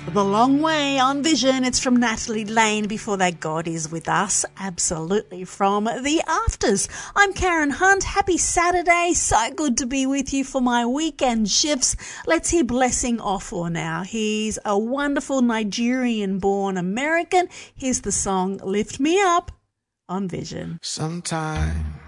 The Long Way on Vision. It's from Natalie Lane. Before that, God Is With Us. Absolutely from The Afters. I'm Karen Hunt. Happy Saturday. So good to be with you for my weekend shifts. Let's hear Blessing Ofor now. He's a wonderful Nigerian-born American. Here's the song Lift Me Up on Vision. Sometimes